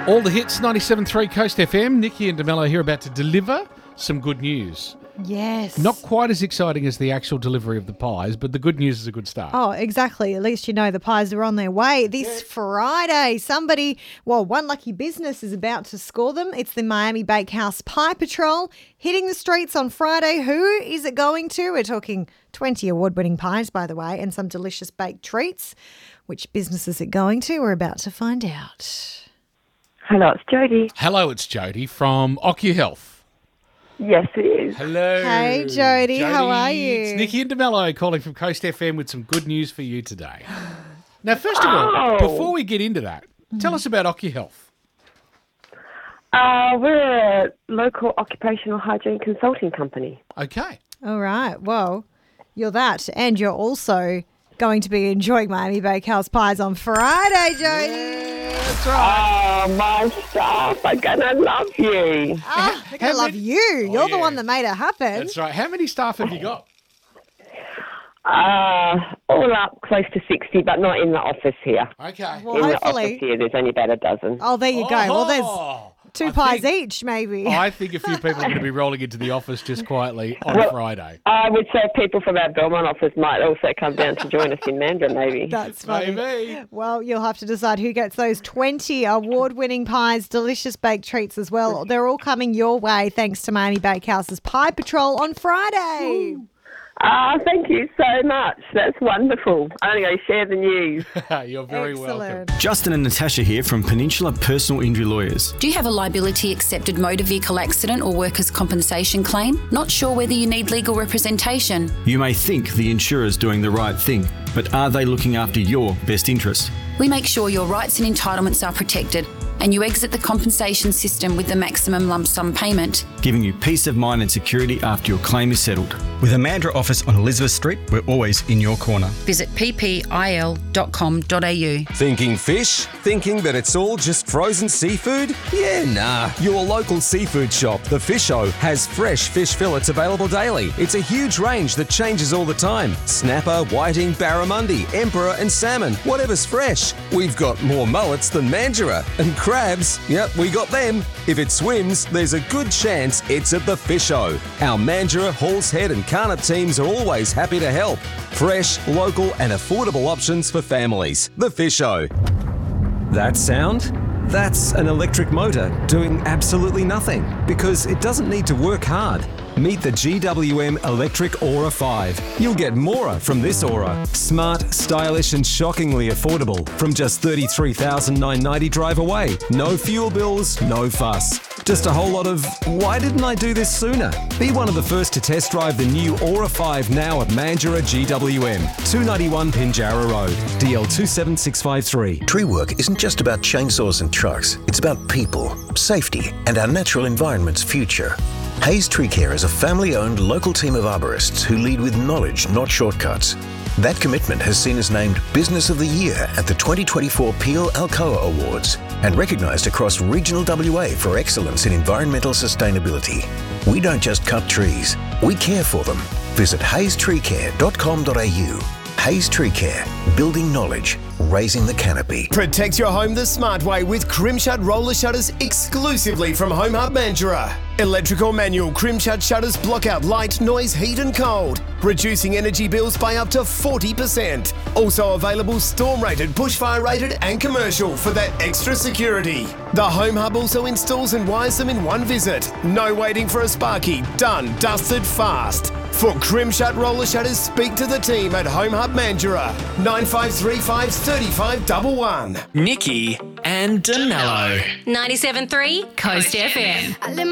All the hits, 97.3 Coast FM. Nikki and DeMello here about to deliver some good news. Yes. Not quite as exciting as the actual delivery of the pies, but the good news is a good start. Oh, exactly. At least you know the pies are on their way. This Friday, one lucky business is about to score them. It's the Miami Bakehouse Pie Patrol hitting the streets on Friday. Who is it going to? We're talking 20 award-winning pies, by the way, and some delicious baked treats. Which business is it going to? We're about to find out. Hello, it's Jody. Hello, it's Jody from OcuHealth. Yes, it is. Hello. Hey, Jody. How are you? It's Nikki and DeMello calling from Coast FM with some good news for you today. Now, first of all, before we get into that, tell us about OcuHealth. We're a local occupational hygiene consulting company. Okay. All right. Well, you're that, and you're also going to be enjoying Miami Bakehouse pies on Friday, Jody. That's right. Oh, my staff are going to love you. They're going to love you. You're the one that made it happen. That's right. How many staff have you got? All up close to 60, but not in the office here. Okay. Well, In the hopefully. office here, there's only about a dozen. Oh, there you go. Well, there's I two pies think- each, maybe. I think a few people are going to be rolling into the office just quietly on Friday. I would say people from our Belmont office might also come down to join us in Mandurah, maybe. That's funny. Maybe. Well, you'll have to decide who gets those 20 award-winning pies, delicious baked treats as well. They're all coming your way thanks to Miami Bakehouse's Pie Patrol on Friday. Thank you so much. That's wonderful. I'm going to go share the news. You're very welcome. Excellent. Justin and Natasha here from Peninsula Personal Injury Lawyers. Do you have a liability-accepted motor vehicle accident or workers' compensation claim? Not sure whether you need legal representation? You may think the insurer's doing the right thing, but are they looking after your best interest? We make sure your rights and entitlements are protected and you exit the compensation system with the maximum lump sum payment. Giving you peace of mind and security after your claim is settled. With a Mandurah office on Elizabeth Street, we're always in your corner. Visit ppil.com.au. Thinking fish? Thinking that it's all just frozen seafood? Yeah, nah. Your local seafood shop, The Fisho, has fresh fish fillets available daily. It's a huge range that changes all the time. Snapper, whiting, barramundi, emperor and salmon, whatever's fresh. We've got more mullets than Mandurah. And crabs, yep, we got them. If it swims, there's a good chance it's at The Fisho. Our Mandurah, Halls Head and Carnup teams are always happy to help. Fresh, local and affordable options for families. The Fisho. That sound? That's an electric motor doing absolutely nothing because it doesn't need to work hard. Meet the GWM Electric Aura 5. You'll get more from this Aura. Smart, stylish and shockingly affordable from just $33,990 drive away. No fuel bills, no fuss. Just a whole lot of, why didn't I do this sooner? Be one of the first to test drive the new Aura 5 now at Mandurah GWM, 291 Pinjarra Road, DL 27653. Tree work isn't just about chainsaws and trucks. It's about people, safety, and our natural environment's future. Hayes Tree Care is a family-owned local team of arborists who lead with knowledge, not shortcuts. That commitment has seen us named Business of the Year at the 2024 Peel Alcoa Awards and recognised across regional WA for excellence in environmental sustainability. We don't just cut trees, we care for them. Visit hazetreecare.com.au. Hayes Tree Care, building knowledge, raising the canopy. Protect your home the smart way with Crimshut roller shutters exclusively from Home Hub Mandurah. Electric or manual Crimshut shutters block out light, noise, heat and cold, reducing energy bills by up to 40%. Also available storm rated, bushfire rated and commercial for that extra security. The Home Hub also installs and wires them in one visit. No waiting for a sparky. Done, dusted, fast. For Crimshut roller shutters, speak to the team at Home Hub Mandurah, 9535 3511. Nikki and DeMello. 97.3 Coast FM.